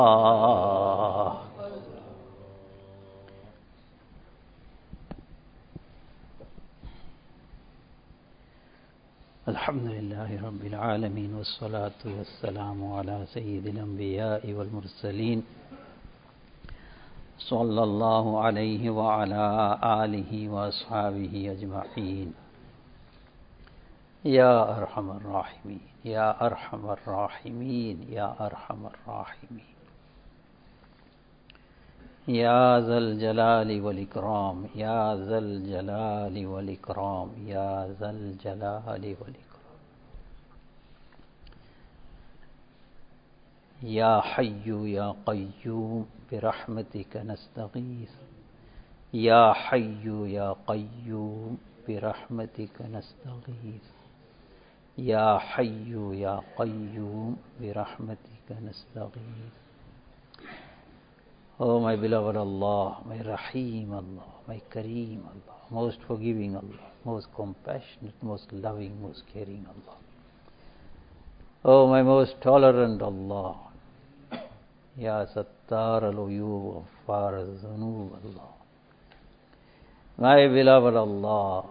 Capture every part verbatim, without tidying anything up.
Ah. الحمد لله رب العالمين والصلاة والسلام على سيد الأنبياء والمرسلين صلى الله عليه وعلى آله وأصحابه أجمعين يا أرحم الراحمين يا أرحم الراحمين يا أرحم الراحمين يا ذا الجلال والإكرام يا ذا الجلال والإكرام يا ذا الجلال والإكرام يا حي يا قيوم برحمتك نستغيث يا حي يا قيوم برحمتك نستغيث يا حي يا قيوم برحمتك نستغيث. Oh my beloved Allah, my Rahim Allah, my Kareem Allah, most forgiving Allah, most compassionate, most loving, most caring Allah. Oh my most tolerant Allah, Ya Sattar al-Uyub, Ghaffar al-Zunub Allah. My beloved Allah,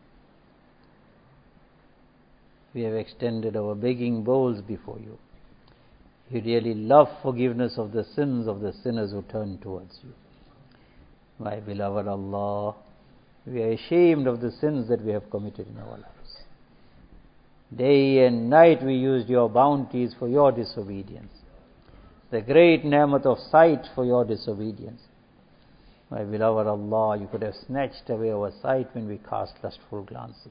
we have extended our begging bowls before you. You really love forgiveness of the sins of the sinners who turn towards you. My beloved Allah, we are ashamed of the sins that we have committed in our lives. Day and night we used your bounties for your disobedience. The great ni'mat of sight for your disobedience. My beloved Allah, you could have snatched away our sight when we cast lustful glances.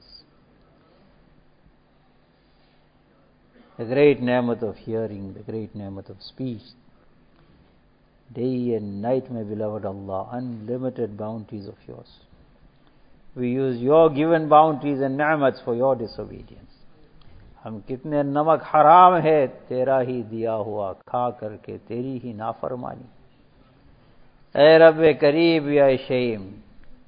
The great ni'mat of hearing, the great ni'mat of speech. Day and night, my beloved Allah, unlimited bounties of yours. We use your given bounties and ni'mats for your disobedience. हम कितने नमक हराम है तेरा ही दिया हुआ खा करके तेरी ही नाफरमानी. ऐ रब्बे करीब, we are ashamed.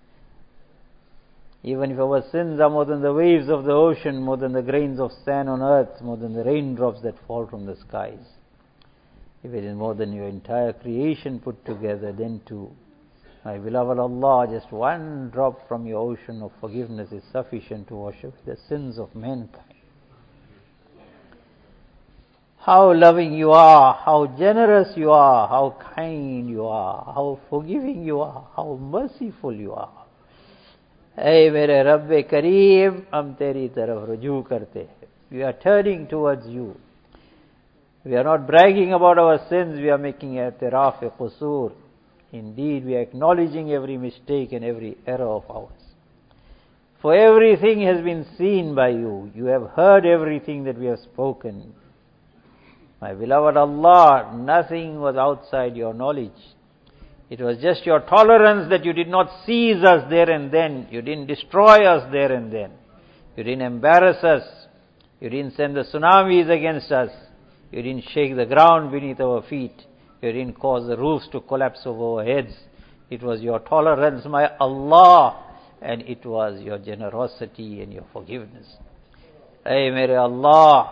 Even if our sins are more than the waves of the ocean, more than the grains of sand on earth, more than the raindrops that fall from the skies, if it is more than your entire creation put together, then too, my beloved Allah, just one drop from your ocean of forgiveness is sufficient to wash away the sins of mankind. How loving you are, how generous you are, how kind you are, how forgiving you are, how merciful you are. ऐ मेरे रब्बे करीम, हम तेरी तरफ रुजू करते हैं. We are turning towards you. We are not bragging about our sins, we are making i'tiraf qusur. Indeed, we are acknowledging every mistake and every error of ours. For everything has been seen by you. You have heard everything that we have spoken. My beloved Allah, nothing was outside your knowledge. It was just your tolerance that you did not seize us there and then. You didn't destroy us there and then. You didn't embarrass us. You didn't send the tsunamis against us. You didn't shake the ground beneath our feet. You didn't cause the roofs to collapse over our heads. It was your tolerance, my Allah, and it was your generosity and your forgiveness. Ay mere Allah,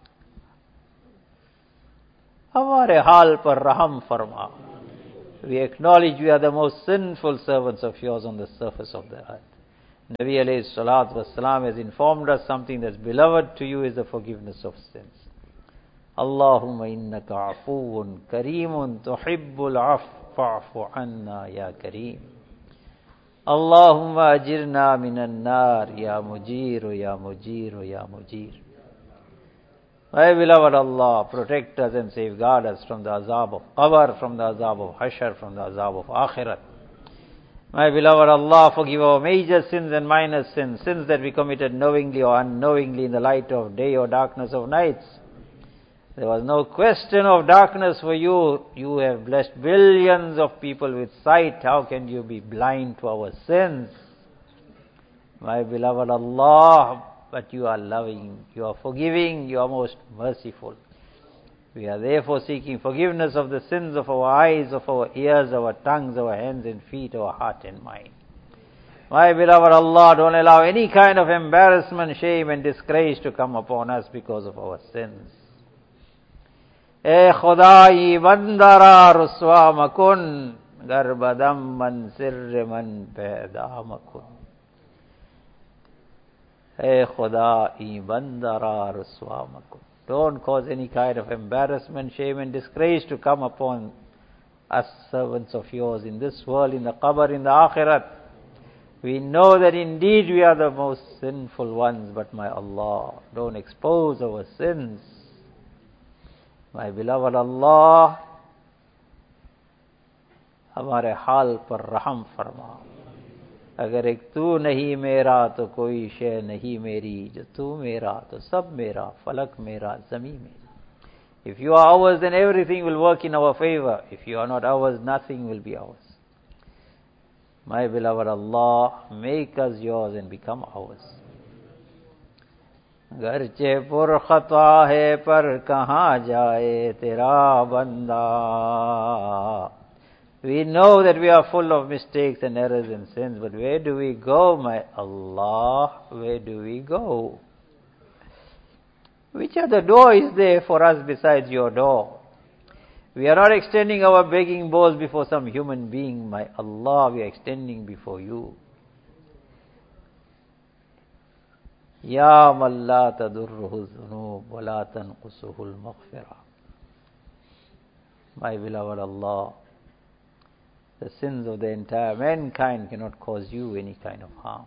हमारे हाल पर रहम फरमा. We acknowledge we are the most sinful servants of yours on the surface of the earth. Nabi alayhi salatu wasalam has informed us something that's beloved to you is the forgiveness of sins. Allahumma innaka afuun kareemun tuhibbul afwa fa'fu anna ya kareem. Allahumma ajirna minan nar ya mujiru ya mujiru ya mujir. My beloved Allah, protect us and safeguard us from the azab of qabr, from the azab of hashar, from the azab of akhirat. My beloved Allah, forgive our major sins and minor sins, sins that we committed knowingly or unknowingly in the light of day or darkness of nights. There was no question of darkness for you. You have blessed billions of people with sight. How can you be blind to our sins? My beloved Allah, but you are loving, you are forgiving, you are most merciful. We are therefore seeking forgiveness of the sins of our eyes, of our ears, our tongues, our hands and feet, our heart and mind. My beloved Allah, don't allow any kind of embarrassment, shame and disgrace to come upon us because of our sins. ए खुदाई बंदरा रुस्वा मकुन गर्बदम मन सिर मन पैदा मकुन. ए खुदाई बंदरा रुस्वा मकुन. Don't cause any kind of embarrassment, shame and disgrace to come upon us servants of yours in this world, in the qabr, in the akhirat. We know that indeed we are the most sinful ones, but my Allah, don't expose our sins. My beloved Allah, हमारे हाल पर रहम फरमा. अगर एक तू नहीं मेरा तो कोई शय नहीं मेरी, जो तू मेरा तो सब मेरा, फलक मेरा, ज़मीन मेरा. If you are ours, then everything will work in our favor. If you are not ours, nothing will be ours. My beloved Allah, make us yours and become ours. गर्चे पुर खता है पर कहाँ जाए तेरा बंदा. We know that we are full of mistakes and errors and sins, but where do we go, my Allah? Where do we go? Which other door is there for us besides your door? We are not extending our begging bowls before some human being, my Allah, we are extending before you. Ya man la tadurruhu dhunub wa la tanqusuhu al-maghfirah. My beloved Allah, the sins of the entire mankind cannot cause you any kind of harm.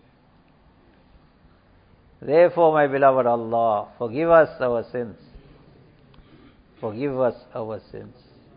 Therefore, my beloved Allah, forgive us our sins. Forgive us our sins.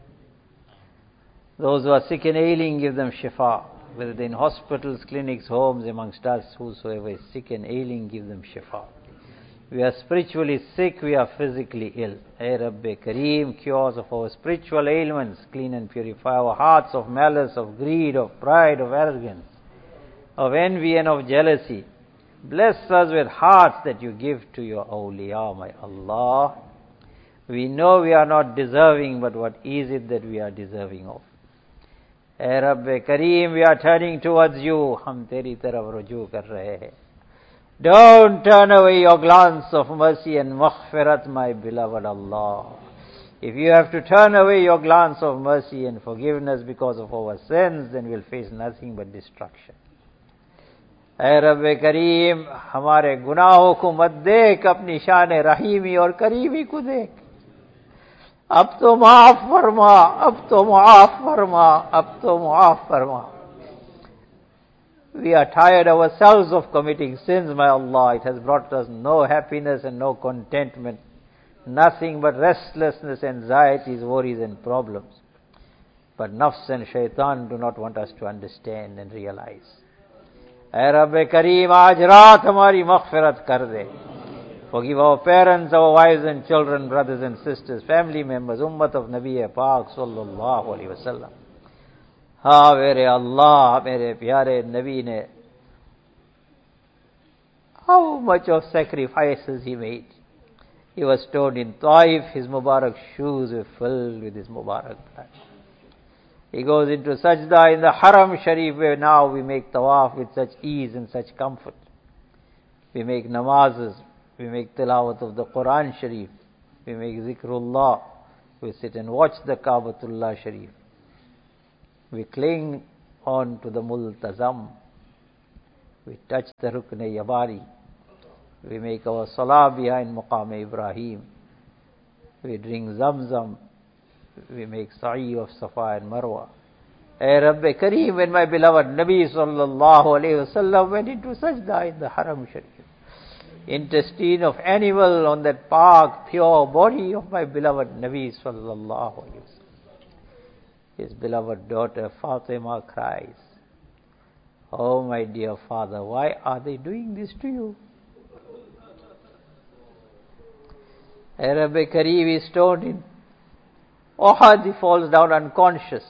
Those who are sick and ailing, give them shifa. Whether in hospitals, clinics, homes, amongst us, whosoever is sick and ailing, give them shifa. We are spiritually sick, we are physically ill. Ay Rabbi Kareem, cures of our spiritual ailments, clean and purify our hearts of malice, of greed, of pride, of arrogance, of envy and of jealousy. Bless us with hearts that you give to your awliya, my Allah. We know we are not deserving, but what is it that we are deserving of? Ay Rabbi Kareem, we are turning towards you. Hum teri taraf rujoo kar rahe hai. Don't turn away your glance of mercy and maghfirat, my beloved Allah. If you have to turn away your glance of mercy and forgiveness because of our sins, then we'll face nothing but destruction. ऐ रब्बे करीम, हमारे गुनाहों को मत देख, अपनी शान रहीमी और creamy को देख. अब तो माफ फरमा, अब तो माफ फरमा, अब तो माफ फरमा. We are tired ourselves of committing sins, my Allah. It has brought us no happiness and no contentment. Nothing but restlessness, anxieties, worries and problems. But nafs and shaitan do not want us to understand and realize. ऐ रब्बे करीम, आज रात हमारी मग़फ़िरत कर दे. Forgive our parents, our wives and children, brothers and sisters, family members, ummah of Nabi Pak sallallahu alaihi wasallam. हाँ मेरे अल्लाह, मेरे प्यारे नबी ने how much of sacrifices he made. He was stoned in Taif, his Mubarak shoes were filled with his Mubarak blood. He goes into sajda in the Haram Sharif, where now we make tawaf with such ease and such comfort. We make namazes, we make tilawat of the Quran Sharif, we make zikrullah, we sit and watch the Kaabatullah Sharif. We cling on to the multazam, we touch the Rukn Yabari, we make our salah behind Maqam Ibrahim, we drink Zamzam, we make sa'i of Safa and Marwa. Ay Rabbi Kareem, when my beloved Nabi sallallahu alayhi wasallam went into sajda in the Haram Sharif, intestine of animal on that park, pure body of my beloved Nabi sallallahu alayhi wasallam. His beloved daughter Fatima cries, "Oh my dear father, why are they doing this to you?" Ay Rabbi Kareem is stoned in Uhud, he falls down unconscious.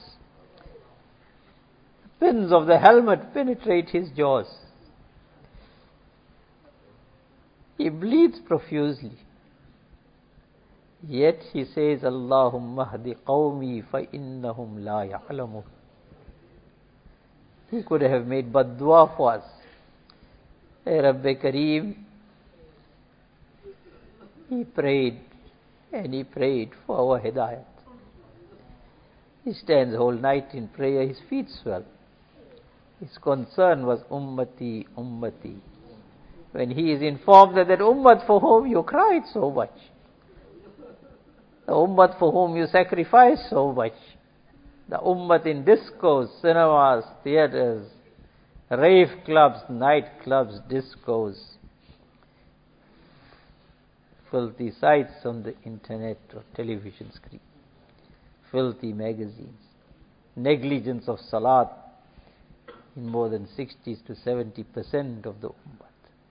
The pins of the helmet penetrate his jaws. He bleeds profusely. Yet he says, Allahumma hdi qawmi fa innahum la ya'lamun. He could have made bad-dua for us. Hey Rabbi Kareem, he prayed, and he prayed for our hidayat. He stands whole night in prayer, his feet swell. His concern was ummati, ummati. When he is informed that that ummat for whom you cried so much, the ummat for whom you sacrificed so much, the ummat in discos, cinemas, theaters, rave clubs, night clubs, discos, filthy sites on the internet or television screen, filthy magazines, negligence of salat in more than sixty to seventy percent of the ummah.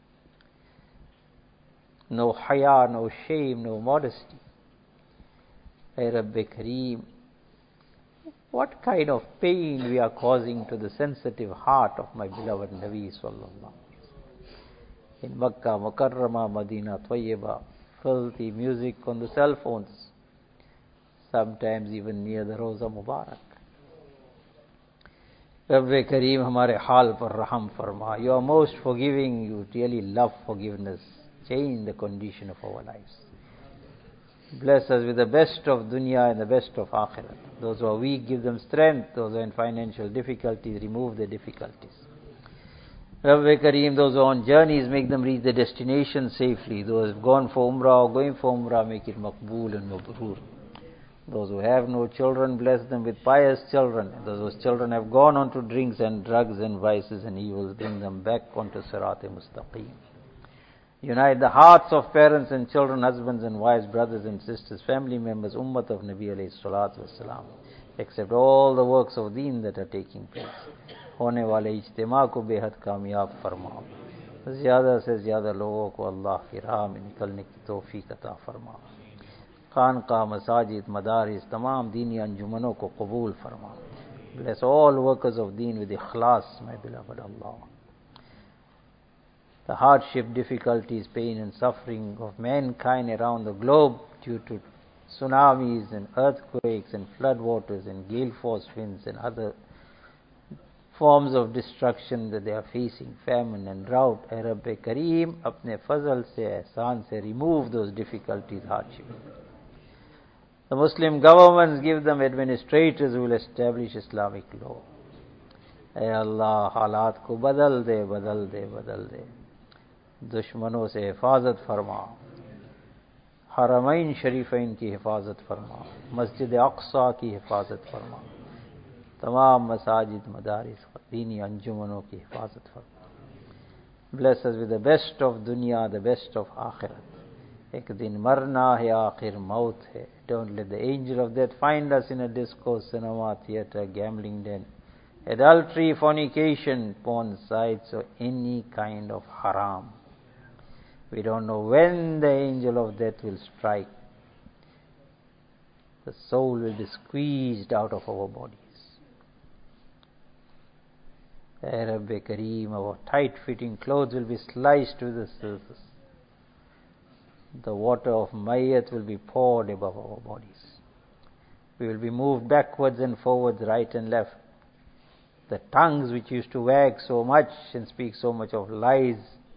No haya, no shame, no modesty. Ay Rabbi Kareem, what kind of pain we are causing to the sensitive heart of my beloved Nabi sallallahu in Makkah, Mukarramah, Medina, Tayyibah, filthy music on the cell phones, sometimes even near the Roza Mubarak. Rabbi Kareem, hamare hal par raham farma. You are most forgiving, you really love forgiveness. Change the condition of our lives. Bless us with the best of dunya and the best of akhirat. Those who are weak, give them strength. Those who are in financial difficulties, remove their difficulties. Rabbi Kareem, those who are on journeys, make them reach their destination safely. Those who have gone for umrah or going for umrah, make it maqbool and mabrur. Those who have no children, bless them with pious children. Those whose children have gone on to drinks and drugs and vices and evils, bring them back onto Sirat-e-Mustaqim. Unite the hearts of parents and children, husbands and wives, brothers and sisters, family members, ummat of Nabi alayhi salatu wassalam. Accept all the works of deen that are taking place. होने वाले इज्तिमा को बेहद कामयाब फरमाओ. ज़्यादा से ज़्यादा लोगों को अल्लाह की राह में निकलने की तौफीक अता फरमाओ. खानका, मसाजिद, मदारिस, तमाम दीनी अंजुमनों को कबूल फरमाओ. Bless all workers of deen with ikhlas, my beloved Allah. The hardship, difficulties, pain and suffering of mankind around the globe due to tsunamis and earthquakes and floodwaters and gale force winds and other forms of destruction that they are facing, famine and drought. Ay Rabbi Kareem, apne fazl se, ihsan se remove those difficulties, hardships. The Muslim governments, give them administrators who will establish Islamic law. Ay Allah, halat ko badal de, badal de, badal de. दुश्मनों से हिफाजत फरमा. हरमैन शरीफैन की हिफाजत फरमा. मस्जिद अक्सा की हिफाजत फरमा. तमाम मसाजिद, मदारिस, दीनी अंजुमनों की हिफाजत फरमा. Bless us with the best of dunya, the best of akhirat. एक दिन मरना है, आखिर मौत है. Don't let the angel of death find us in a disco, cinema, theater, gambling den, adultery, fornication, porn sites, or any kind of haram. We don't know when the angel of death will strike. The soul will be squeezed out of our bodies. Ay Rabbi Kareem, our tight-fitting clothes will be sliced with the scissors. The water of mayyat will be poured above our bodies. We will be moved backwards and forwards, right and left. The tongues which used to wag so much and speak so much of lies,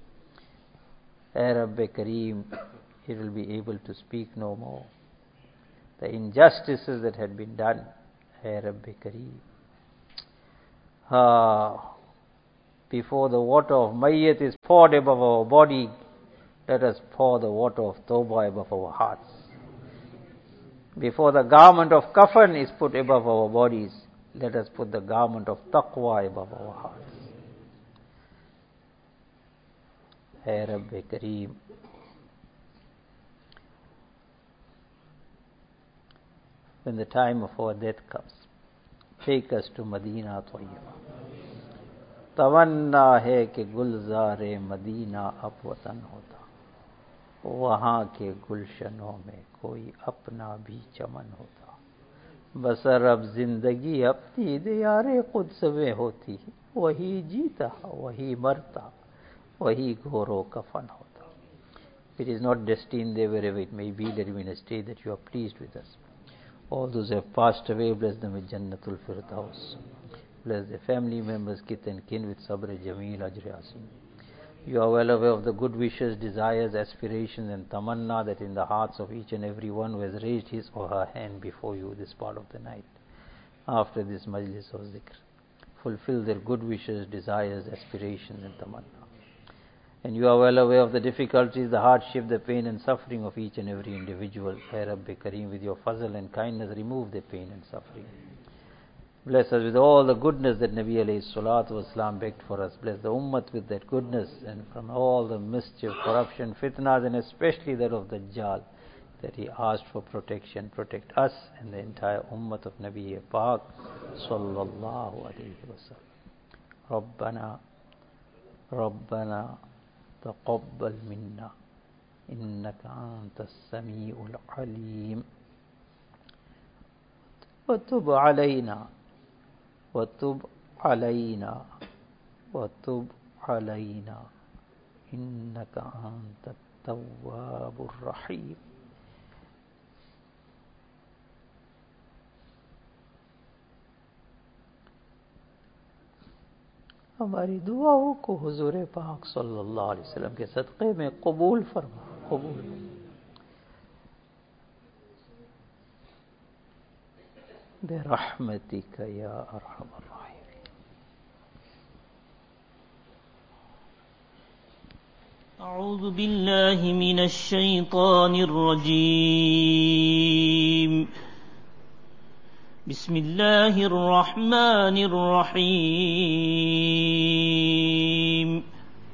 Ay Rabbi Kareem, it will be able to speak no more. The injustices that had been done, Ay Rabbi Kareem. Ah, before the water of mayyat is poured above our body, let us pour the water of tawbah above our hearts. Before the garment of kafan is put above our bodies, let us put the garment of taqwa above our hearts. Ay Rabbi Kareem, when the time of our death comes, take us to Medina Tayyibah. तमन्ना है कि गुलज़ारे Medina अब वतन होता, वहाँ के गुलशनों में कोई अपना भी चमन होता. बसर अब जिंदगी अपनी दियारे कुद्स में होती, वही जीता, वही मरता, वही घोरो कफन होता. It is not destined there wherever it may be that we may stay, that you are pleased with us. All those who have passed away, bless them with Jannatul Firdaus. Bless their family members, kith and kin with Sabr Jameel Ajr Asim. You are well aware of the good wishes, desires, aspirations and tamanna that in the hearts of each and every one who has raised his or her hand before you this part of the night. After this majlis of zikr, fulfill their good wishes, desires, aspirations and tamanna. And you are well aware of the difficulties, the hardship, the pain and suffering of each and every individual. Ya Rabbi Kareem, with your fazl and kindness, remove their pain and suffering. Bless us with all the goodness that Nabi alayhi salatu wasalam begged for us. Bless the ummah with that goodness and from all the mischief, corruption, fitnas and especially that of Dajjal that he asked for protection. Protect us and the entire ummah of Nabi Pak sallallahu alayhi wa sallam. Rabbana, Rabbana taqabbal minna innaka anta as-sami'ul alim wa tub alayna وَتُبْ عَلَيْنَا وَتُبْ عَلَيْنَا إِنَّكَ أَنْتَ التَّوَّابُ الرَّحِيمُ. हमारी दुआओं को हुजूर पाक सल्लल्लाहु अलैहि वसल्लम के सदक़े में कबूल फरमा, कबूल برحمتك يا أرحم الراحمين. أعوذ بالله من الشيطان الرجيم. بسم الله الرحمن الرحيم.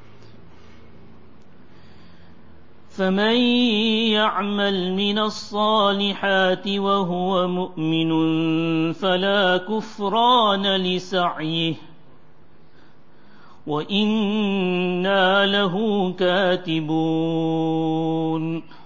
فمن يعمل من الصالحات وهو مؤمن فلا كفران لسعيه وإنا له كاتبون.